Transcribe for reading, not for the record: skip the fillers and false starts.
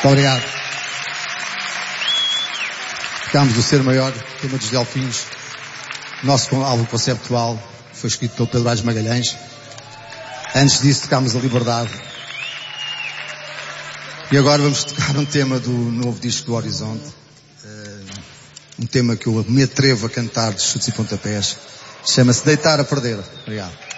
Muito obrigado. Tocámos o Ser Maior, tema dos Delfins. Nosso álbum conceptual foi escrito pelo Pedro Aires Magalhães. Antes disso tocámos a Liberdade. E agora vamos tocar um tema do novo disco do Horizonte. Um tema que eu me atrevo a cantar de chutes e pontapés. Chama-se Deitar a Perder. Obrigado.